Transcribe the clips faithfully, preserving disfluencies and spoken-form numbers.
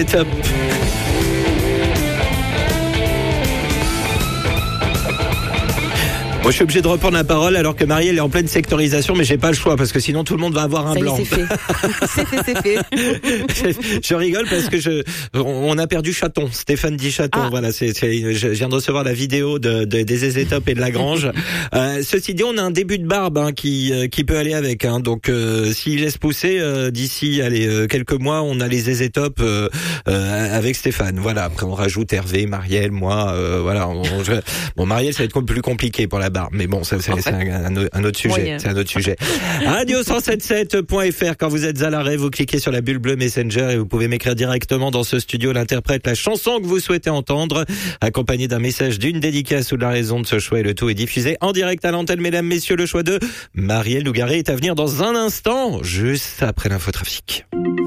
Top. Moi, je suis obligé de reprendre la parole alors que Marielle est en pleine sectorisation, mais j'ai pas le choix parce que sinon tout le monde va avoir un Ça y est, blanc. c'est fait. c'est fait, c'est fait. je, je rigole parce que je, on a perdu Chaton. Stéphane dit Chaton. Ah. Voilà, c'est, c'est, je viens de recevoir la vidéo de, de des Zézé Top et de Lagrange. euh, ceci dit, on a un début de barbe hein, qui qui peut aller avec. Hein, donc, euh, s'il laisse pousser euh, d'ici, allez, euh, quelques mois, on a les Zézé Top euh, euh, avec Stéphane. Voilà. Après, on rajoute Hervé, Marielle, moi. Euh, voilà. On, je, bon, Marielle, ça va être plus compliqué pour la barbe, mais bon, ça, c'est, c'est un, un, un autre sujet. Moyen. C'est un autre sujet. radio cent soixante-sept point f r. Quand vous êtes à l'arrêt, vous cliquez sur la bulle bleue Messenger et vous pouvez m'écrire directement dans ce studio l'interprète, la chanson que vous souhaitez entendre, accompagné d'un message, d'une dédicace ou de la raison de ce choix. Et le tout est diffusé en direct à l'antenne. Mesdames, messieurs, le choix de Marielle Nougaret est à venir dans un instant, juste après l'infotrafic.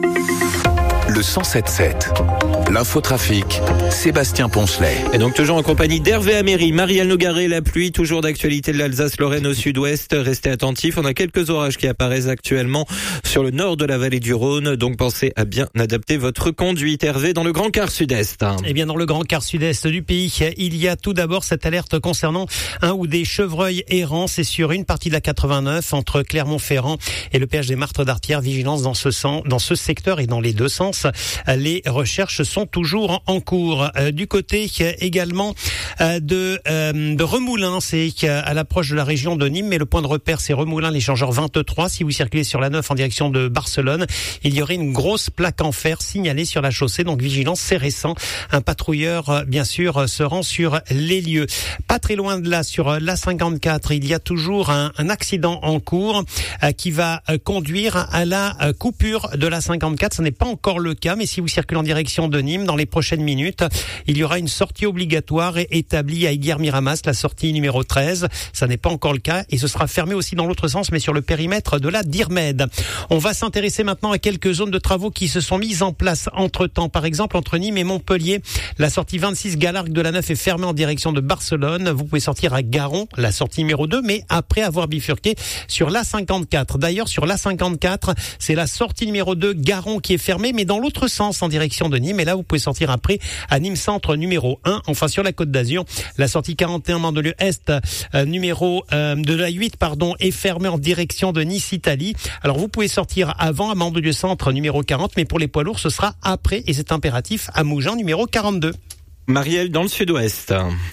Le cent sept sept. L'infotrafic, Sébastien Poncelet. Et donc toujours en compagnie d'Hervé Améry, Marielle Nougaret, la pluie, toujours d'actualité de l'Alsace-Lorraine au sud-ouest. Restez attentifs, on a quelques orages qui apparaissent actuellement sur le nord de la vallée du Rhône, donc pensez à bien adapter votre conduite. Hervé, dans le grand quart sud-est. Eh bien, dans le grand quart sud-est du pays, il y a tout d'abord cette alerte concernant un ou des chevreuils errants. C'est sur une partie de la quatre-vingt-neuf entre Clermont-Ferrand et le péage des Martres d'Artière. Vigilance dans ce sens, dans ce secteur et dans les deux sens. Les recherches sont toujours en cours. Euh, du côté euh, également euh, de, euh, de Remoulins, c'est euh, à l'approche de la région de Nîmes, mais le point de repère c'est Remoulins, l'échangeur vingt-trois. Si vous circulez sur la neuf en direction de Barcelone, il y aurait une grosse plaque en fer signalée sur la chaussée, donc vigilance, c'est récent. Un patrouilleur, euh, bien sûr, euh, se rend sur les lieux. Pas très loin de là, sur euh, l'A cinquante-quatre, il y a toujours un, un accident en cours euh, qui va euh, conduire à la euh, coupure de l'A cinquante-quatre. Ce n'est pas encore le cas, mais si vous circulez en direction de Nîmes, dans les prochaines minutes, il y aura une sortie obligatoire établie à Aiguière-Miramas, la sortie numéro treize. Ça n'est pas encore le cas et ce sera fermé aussi dans l'autre sens, mais sur le périmètre de la Dirmed. On va s'intéresser maintenant à quelques zones de travaux qui se sont mises en place entre-temps. Par exemple, entre Nîmes et Montpellier, la sortie vingt-six Galargue de la neuf est fermée en direction de Barcelone. Vous pouvez sortir à Garon, la sortie numéro deux, mais après avoir bifurqué sur l'A cinquante-quatre. D'ailleurs, sur l'A cinquante-quatre, c'est la sortie numéro deux Garon qui est fermée, mais dans l'autre sens en direction de Nîmes. Et là, vous pouvez sortir après à Nîmes Centre numéro un, enfin sur la Côte d'Azur. La sortie quarante et un Mandelieu Est euh, numéro euh, de la huit pardon est fermée en direction de Nice Italie. Alors vous pouvez sortir avant à Mandelieu Centre numéro quarante, mais pour les poids lourds ce sera après et c'est impératif à Mougins numéro quarante-deux. Marielle, dans le sud-ouest.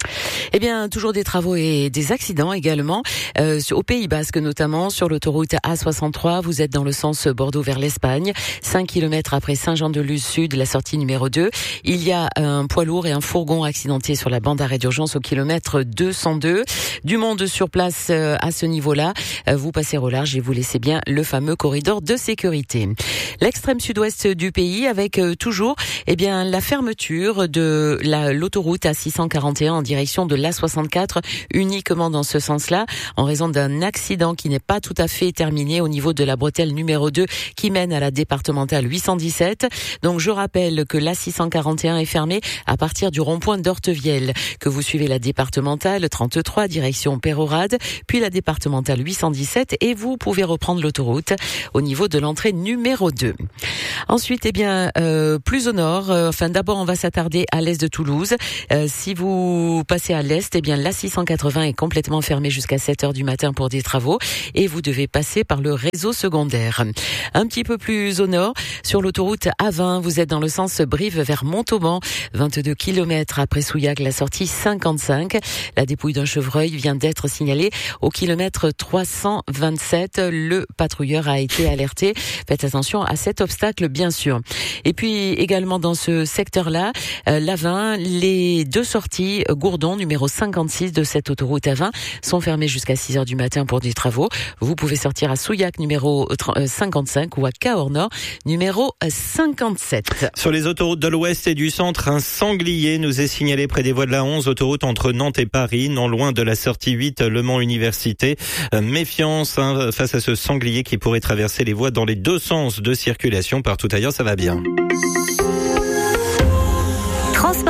Eh bien, toujours des travaux et des accidents également. Euh, au Pays Basque notamment, sur l'autoroute A soixante-trois, vous êtes dans le sens Bordeaux vers l'Espagne. cinq kilomètres après Saint-Jean-de-Luz Sud, la sortie numéro deux. Il y a un poids lourd et un fourgon accidenté sur la bande d'arrêt d'urgence au kilomètre deux cent deux. Du monde sur place euh, à ce niveau-là. Euh, vous passez au large et vous laissez bien le fameux corridor de sécurité. L'extrême sud-ouest du pays avec euh, toujours eh bien, la fermeture de la l'autoroute A six cent quarante et un en direction de l'A soixante-quatre, uniquement dans ce sens-là, en raison d'un accident qui n'est pas tout à fait terminé au niveau de la bretelle numéro deux qui mène à la départementale huit cent dix-sept. Donc je rappelle que l'A six cent quarante et un est fermée à partir du rond-point d'Ortevielle, que vous suivez la départementale trente-trois direction Pérorade, puis la départementale huit cent dix-sept et vous pouvez reprendre l'autoroute au niveau de l'entrée numéro deux. Ensuite, eh bien, euh, plus au nord, euh, enfin d'abord on va s'attarder à l'est de Toulouse. Euh, si vous passez à l'est, eh bien l'A six cent quatre-vingts est complètement fermée jusqu'à sept heures du matin pour des travaux et vous devez passer par le réseau secondaire. Un petit peu plus au nord, sur l'autoroute A vingt, vous êtes dans le sens Brive vers Montauban, vingt-deux kilomètres après Souillac, la sortie cinquante-cinq. La dépouille d'un chevreuil vient d'être signalée au kilomètre trois cent vingt-sept. Le patrouilleur a été alerté. Faites attention à cet obstacle, bien sûr. Et puis également dans ce secteur-là, euh, l'A vingt, les deux sorties Gourdon numéro cinquante-six de cette autoroute A vingt sont fermées jusqu'à six heures du matin pour des travaux. Vous pouvez sortir à Souillac numéro cinquante-cinq ou à Cahors-Nord numéro cinquante-sept. Sur les autoroutes de l'ouest et du centre, un sanglier nous est signalé près des voies de la onze, autoroute entre Nantes et Paris, non loin de la sortie huit Le Mans Université. Euh, méfiance hein, face à ce sanglier qui pourrait traverser les voies dans les deux sens de circulation. Partout ailleurs, ça va bien. Transparence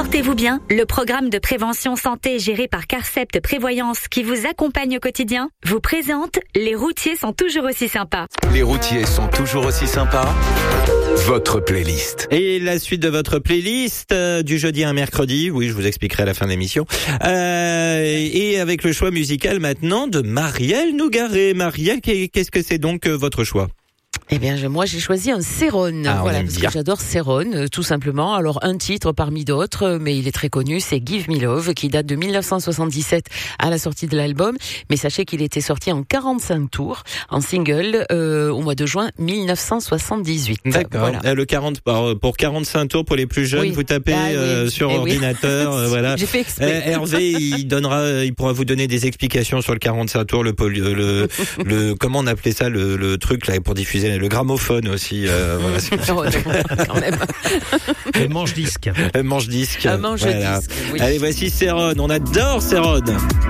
Portez-vous bien. Le programme de prévention santé géré par Carcept Prévoyance qui vous accompagne au quotidien vous présente Les routiers sont toujours aussi sympas. Les routiers sont toujours aussi sympas. Votre playlist. Et la suite de votre playlist euh, du jeudi à un mercredi, oui, je vous expliquerai à la fin de l'émission. Euh, et avec le choix musical maintenant de Marielle Nougaret. Marielle, qu'est-ce que c'est donc euh, votre choix ? Eh bien, je, moi, j'ai choisi un Céron. Ah, voilà, parce bien. que j'adore Céron, euh, tout simplement. Alors, un titre parmi d'autres, euh, mais il est très connu, c'est Give Me Love, qui date de dix-neuf cent soixante-dix-sept à la sortie de l'album. Mais sachez qu'il était sorti en quarante-cinq tours, en single, euh, au mois de juin dix-neuf cent soixante-dix-huit. D'accord. Voilà. Euh, Le quarante pour quarante-cinq tours pour les plus jeunes, Oui. vous tapez Ah, oui. euh, sur Eh oui. ordinateur, euh, voilà. J'ai fait exprès. Euh, Hervé, il donnera, il pourra vous donner des explications sur le quarante-cinq tours, le poly- le, le comment on appelait ça, le, le truc là pour diffuser, le gramophone aussi. Euh, voilà. Oh, non, quand même. Le manche-disque. Un manche-disque. Un manche-disque, oui. Allez, voici Céron. On adore Céron.